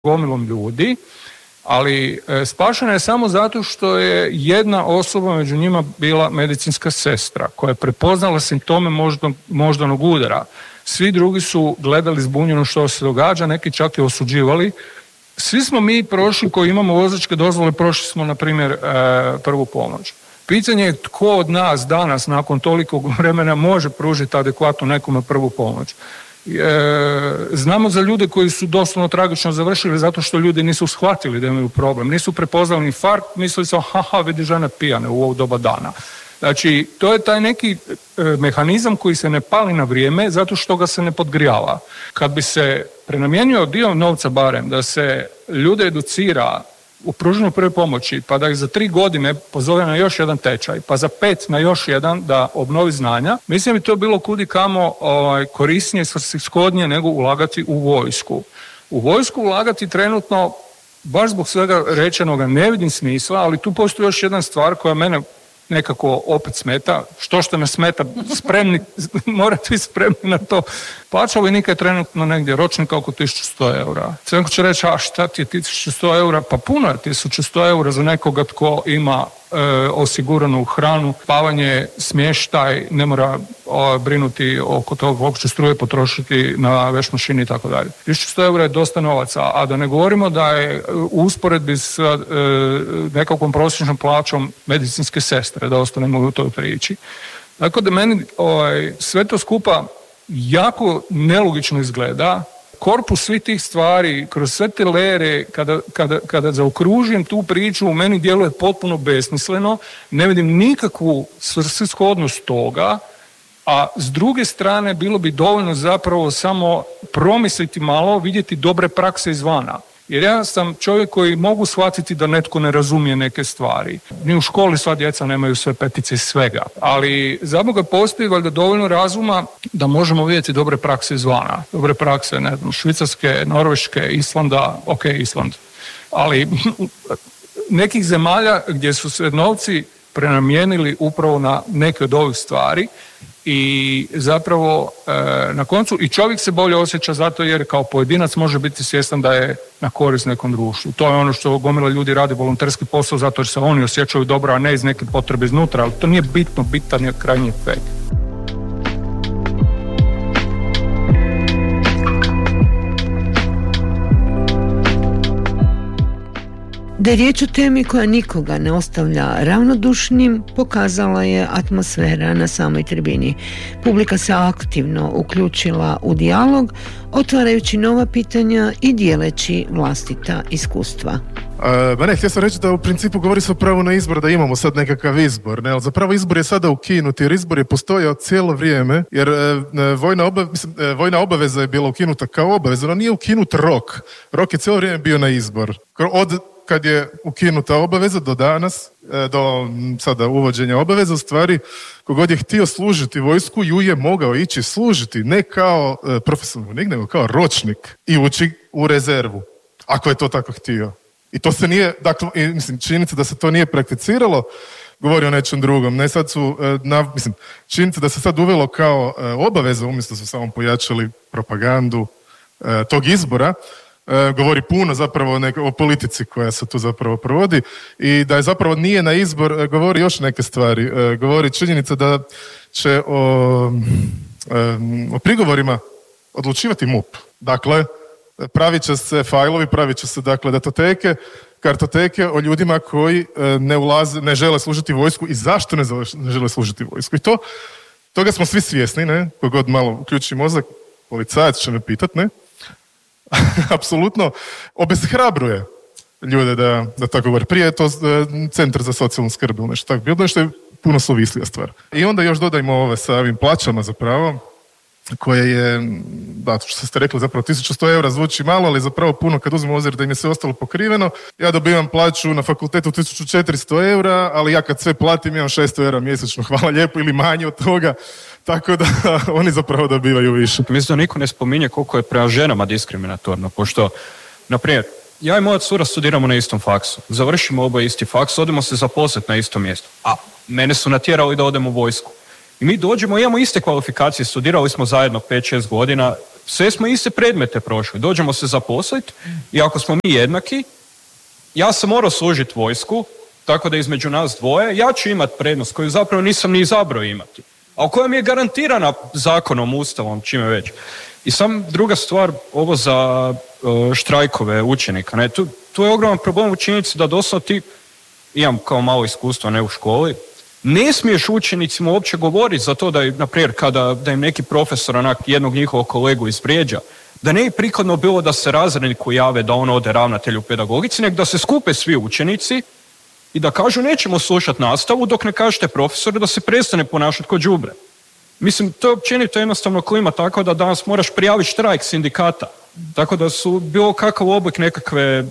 gomilom ljudi, ali spašena je samo zato što je jedna osoba među njima bila medicinska sestra koja je prepoznala simptome moždanog udara. Svi drugi su gledali zbunjeno što se događa, neki čak i osuđivali. Svi smo mi prošli koji imamo vozačke dozvole, prošli smo na primjer prvu pomoć. Pitanje je tko od nas danas nakon tolikog vremena može pružiti adekvatno nekome prvu pomoć. Znamo za ljude koji su doslovno tragično završili zato što ljudi nisu shvatili da imaju problem, nisu prepoznali infarkt, mislili su vidi žene pijane u ovo doba dana. Znači, to je taj neki mehanizam koji se ne pali na vrijeme zato što ga se ne podgrijava. Kad bi se prenamijenio dio novca barem, da se ljude educira u pružanju prve pomoći, pa da ih za 3 godine pozove na još jedan tečaj, pa za 5 na još jedan da obnovi znanja, mislim bi to bilo kudi kamo korisnije, svrsishodnije nego ulagati u vojsku. U vojsku ulagati trenutno, baš zbog svega rečenoga, ne vidim smisla, ali tu postoji još jedna stvar koja mene nekako opet smeta. Što me smeta, morate biti spremni na to. Plaća vojnika je trenutno negdje ročnika oko 1100 eura. Neko će reći, šta ti je 1100 eura? Pa puno je 1100 eura za nekoga tko ima osiguranu hranu, spavanje, smještaj, ne mora brinuti oko toga koliko će struje potrošiti na veš mašini i tako dalje. 1100 eura je dosta novaca, a da ne govorimo da je u usporedbi s nekakvom prosječnom plaćom medicinske sestre, da ostanemo u toj priči. Tako da meni sve to skupa jako nelogično izgleda. Korpus svih tih stvari, kroz sve te lere, kada zaokružim tu priču, u meni djeluje potpuno besmisleno, ne vidim nikakvu svrsishodnost toga, a s druge strane bilo bi dovoljno zapravo samo promisliti malo, vidjeti dobre prakse izvana. Jer ja sam čovjek koji mogu shvatiti da netko ne razumije neke stvari. Ni u školi sva djeca nemaju sve petice i svega. Ali za Boga postoji valjda dovoljno razuma da možemo vidjeti dobre prakse izvana. Dobre prakse, ne znam, Švicarske, Norveške, Islanda, ok, Island. Ali nekih zemalja gdje su se novci prenamijenili upravo na neke od ovih stvari i zapravo na koncu i čovjek se bolje osjeća zato jer kao pojedinac može biti svjestan da je na korist nekom društvu. To je ono što gomila ljudi radi volonterski posao zato jer se oni osjećaju dobro, a ne iz neke potrebe iznutra, ali to nije bitno, bitan je krajnji efekt. Da je riječ o temi koja nikoga ne ostavlja ravnodušnim, pokazala je atmosfera na samoj tribini. Publika se aktivno uključila u dijalog, otvarajući nova pitanja i dijeleći vlastita iskustva. Htio sam reći da u principu govori se o pravu na izbor, da imamo sad nekakav izbor, ne? Ali zapravo izbor je sada ukinut jer izbor je postojao cijelo vrijeme, jer vojna obaveza je bila ukinuta kao obaveza, no nije ukinut rok. Rok je cijelo vrijeme bio na izbor. Od kad je ukinuta obaveza do danas, do sada uvođenja obaveza, u stvari kogod je htio služiti vojsku ju je mogao ići služiti, ne kao profesionalni vojnik, nego kao ročnik i ući u rezervu, ako je to tako htio. I to se nije, dakle, činjenica da se to nije prakticiralo, govori o nečem drugom. Ne, sad su, činjenica da se sad uvelo kao obaveza, umjesto su samo pojačali propagandu tog izbora, govori puno zapravo o politici koja se tu zapravo provodi i da je zapravo nije na izbor, govori još neke stvari. Govori činjenica da će o prigovorima odlučivati MUP. Dakle, pravit će se fajlovi, pravit će se dakle datoteke, kartoteke o ljudima koji ne žele služiti vojsku i zašto ne žele služiti vojsku. I toga smo svi svjesni, ne? Kogod malo uključi mozak, policajac će me pitat, ne? Apsolutno obeshrabruje ljude da tako govori. Prije je to centar za socijalnu skrb ili nešto tako bilo, što je puno slovislija stvar. I onda još dodajmo ove sa ovim plaćama zapravo, koje je, da, što ste rekli, zapravo 1100 eura zvuči malo, ali zapravo puno kad uzmemo obzir da im je sve ostalo pokriveno. Ja dobivam plaću na fakultetu 1400 eura, ali ja kad sve platim imam 600 eura mjesečno, hvala lijepo, ili manje od toga. Tako da oni zapravo dobivaju više. Mislim da niko ne spominje koliko je prema ženama diskriminatorno, pošto, na primjer, ja i moja cura studiramo na istom faksu, završimo oboje isti faks, odemo se zaposliti na isto mjesto, a mene su natjerali da odem u vojsku. I mi dođemo, imamo iste kvalifikacije, studirali smo zajedno 5-6 godina, Sve smo iste predmete prošli. Dođemo se zaposliti i ako smo mi jednaki, ja sam morao služiti vojsku, tako da između nas dvoje, ja ću imati prednost koju zapravo nisam ni izabrao imati. A koja mi je garantirana zakonom, ustavom, čime već. I sam druga stvar, ovo za štrajkove učenika. Ne? Tu je ogroman problem u činjenici da doslovno ti, imam kao malo iskustva, ne u školi, ne smiješ učenicima uopće govoriti za to da, na primjer, da im neki profesor jednog njihovog kolegu izvrijeđa, da ne je prikladno bilo da se razredniku jave da on ode ravnatelju pedagogici, nego da se skupe svi učenici i da kažu nećemo slušati nastavu dok ne kažete profesoru da se prestane ponašati kao đubre. Mislim, to je općenito jednostavno klima tako da danas moraš prijaviti štrajk sindikata. Tako da su bilo kakav oblik nekakve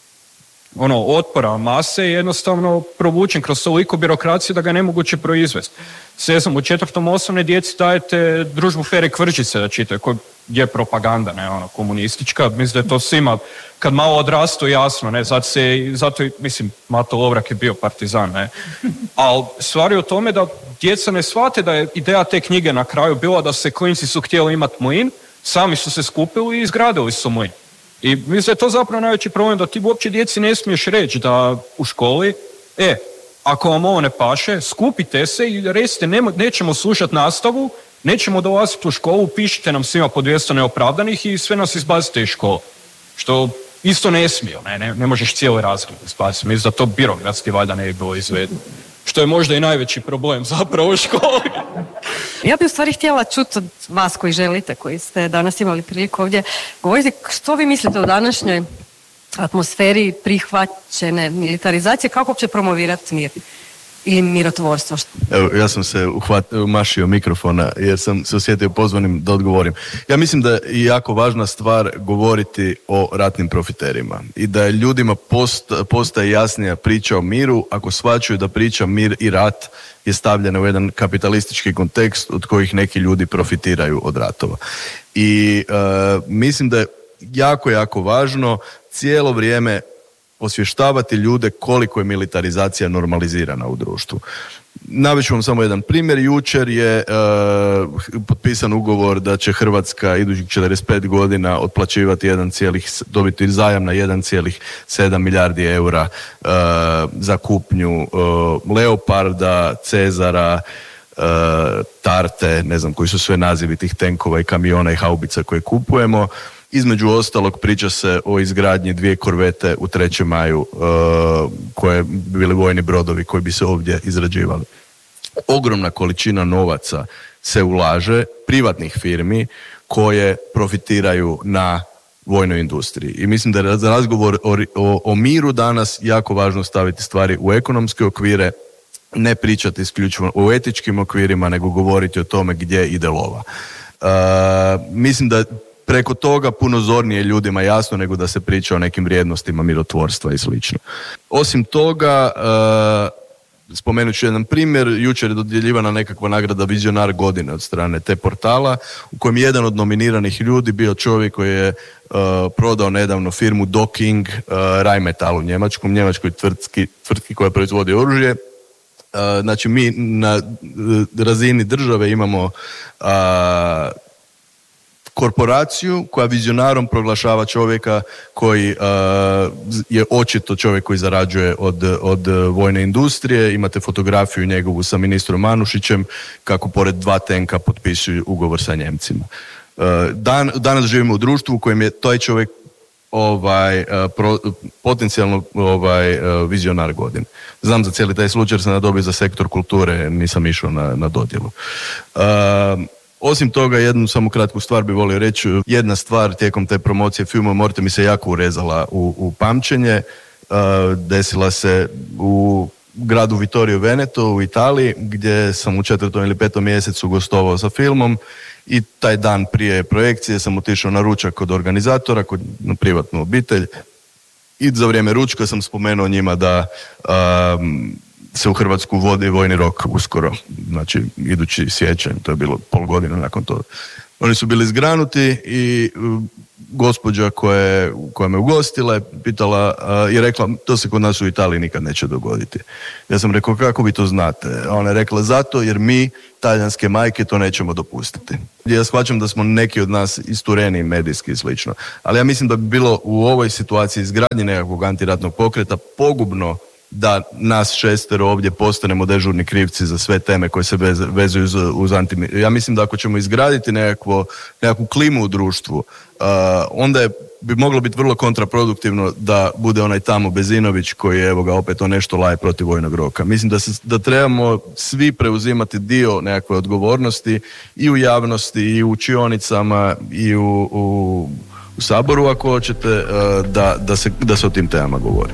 otpora mase jednostavno provučen kroz toliko birokracije da ga je nemoguće proizvesti. Sve znam, u 4. osnovne djeci dajete Družbu Fere Kvržice da čitaju, koja je propaganda, komunistička. Mislim da je to svima, kad malo odrastu, jasno, ne, zato mislim, Mato Lovrak je bio partizan, ne. Ali stvar je u tome da djeca ne shvate da je ideja te knjige na kraju bila da se klinci su htjeli imati mlin, sami su se skupili i izgradili su mlin. I mislim da je to zapravo najveći problem, da ti uopće djeci ne smiješ reći da u školi, ako vam ovo ne paše, skupite se i recite nećemo slušati nastavu, nećemo dolaziti u školu, pišite nam svima po 200 neopravdanih i sve nas izbacite iz škole. Što isto ne smiju, ne možeš cijeli razred izbaciti. Mislim da to birokratski valjda ne bi bilo izvedeno. Što je možda i najveći problem zapravo u školi. Ja bih u stvari htjela čuti od vas koji želite, koji ste danas imali priliku ovdje govoriti, što vi mislite o današnjoj atmosferi prihvaćene militarizacije, kako uopće promovirati mir ili mirotvorstvo? Evo, ja sam se umašio mikrofona jer sam se osjetio pozvanim da odgovorim. Ja mislim da je jako važna stvar govoriti o ratnim profiterima i da je ljudima postaje jasnija priča o miru ako shvaćaju da priča mir i rat je stavljena u jedan kapitalistički kontekst od kojih neki ljudi profitiraju od ratova. I mislim da je jako, jako važno cijelo vrijeme osvještavati ljude koliko je militarizacija normalizirana u društvu. Navest ću vam samo jedan primjer. Jučer je potpisan ugovor da će Hrvatska idućih 45 godina otplaćivati dobiti zajam na 1,7 milijardi eura za kupnju Leoparda, Cezara, Tarte, ne znam koji su sve nazivi tih tenkova i kamiona i haubica koje kupujemo. Između ostalog priča se o izgradnji 2 korvete u 3. maju koje bi bili vojni brodovi koji bi se ovdje izrađivali. Ogromna količina novaca se ulaže privatnih firmi koje profitiraju na vojnoj industriji. I mislim da je za razgovor o miru danas jako važno staviti stvari u ekonomske okvire, ne pričati isključivo o etičkim okvirima, nego govoriti o tome gdje ide lova. Mislim da preko toga puno zornije ljudima jasno nego da se priča o nekim vrijednostima mirotvorstva i slično. Osim toga, spomenut ću jedan primjer, jučer je dodjeljivana nekakva nagrada Vizionar godine od strane te portala, u kojem je jedan od nominiranih ljudi bio čovjek koji je prodao nedavno firmu Docking Rheinmetall u njemačkoj tvrtki koja proizvodi oružje. Znači mi na razini države imamo korporaciju koja vizionarom proglašava čovjeka koji je očito čovjek koji zarađuje od vojne industrije. Imate fotografiju njegovu sa ministrom Manušićem kako pored 2 tenka potpisuju ugovor sa Njemcima. Danas živimo u društvu u kojem je taj čovjek potencijalno vizionar godine. Znam za cijeli taj slučaj, sam dobio za sektor kulture, nisam išao na dodjelu. Osim toga, jednu samo kratku stvar bi volio reći. Jedna stvar tijekom te promocije filma Morte mi se jako urezala u pamćenje. Desila se u gradu Vittorio Veneto u Italiji, gdje sam u 4. ili 5. mjesecu gostovao sa filmom i taj dan prije projekcije sam otišao na ručak kod organizatora, na privatnu obitelj, i za vrijeme ručka sam spomenuo njima da se u Hrvatsku vodi vojni rok uskoro, znači idući siječanj, to je bilo pol godine nakon toga. Oni su bili zgranuti i gospođa koja me ugostila je pitala i rekla, to se kod nas u Italiji nikad neće dogoditi. Ja sam rekao, kako vi to znate? A ona je rekla, zato jer mi, talijanske majke, to nećemo dopustiti. Ja shvaćam da smo neki od nas istureni medijski i slično, ali ja mislim da bi bilo u ovoj situaciji izgradnje nekakvog antiratnog pokreta pogubno da nas 6 ovdje postanemo dežurni krivci za sve teme koje se vezuju uz Ja mislim da ako ćemo izgraditi nekakvu klimu u društvu, onda bi moglo biti vrlo kontraproduktivno da bude onaj tamo Bezinović koji je, evo ga, opet on nešto laje protiv vojnog roka. Mislim da trebamo svi preuzimati dio nekakve odgovornosti i u javnosti, i u učionicama, i u Saboru, ako hoćete, da se o tim temama govori.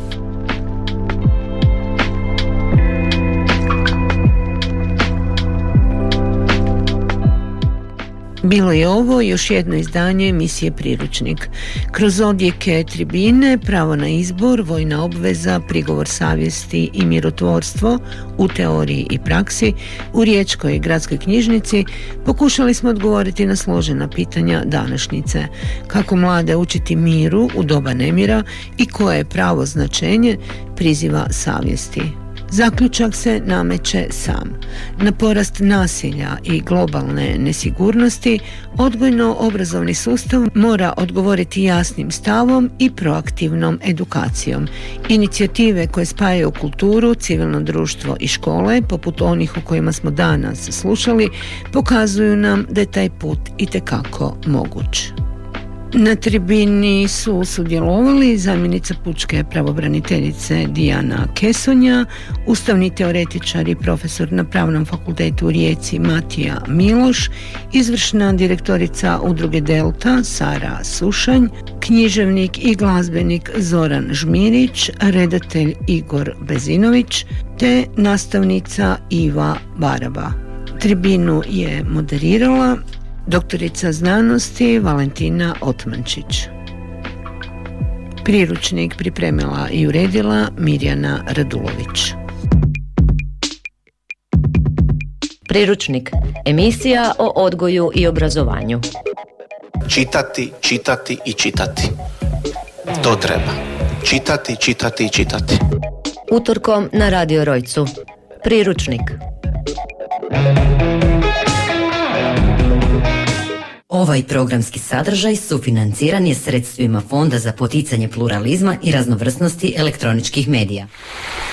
Bilo je ovo još jedno izdanje emisije Priručnik. Kroz odjeke tribine, pravo na izbor, vojna obveza, prigovor savjesti i mirotvorstvo u teoriji i praksi, u Riječkoj gradskoj knjižnici pokušali smo odgovoriti na složena pitanja današnjice. Kako mlade učiti miru u doba nemira i koje je pravo značenje priziva savjesti. Zaključak se nameće sam. Na porast nasilja i globalne nesigurnosti odgojno-obrazovni sustav mora odgovoriti jasnim stavom i proaktivnom edukacijom. Inicijative koje spajaju kulturu, civilno društvo i škole, poput onih o kojima smo danas slušali, pokazuju nam da je taj put itekako moguć. Na tribini su sudjelovali zamjenica pučke pravobraniteljice Dijana Kesonja, ustavni teoretičar i profesor na Pravnom fakultetu u Rijeci Matija Miloš, izvršna direktorica udruge Delta Sara Sušanj, književnik i glazbenik Zoran Žmirić, redatelj Igor Bezinović te nastavnica Iva Baraba. Tribinu je moderirala doktorica znanosti Valentina Otmančić. Priručnik pripremila i uredila Mirjana Radulović. Priručnik, emisija o odgoju i obrazovanju. Čitati, čitati i čitati. To treba. Čitati, čitati i čitati. Utorkom na Radio Rojcu. Priručnik. Ovaj programski sadržaj sufinanciran je sredstvima Fonda za poticanje pluralizma i raznovrsnosti elektroničkih medija.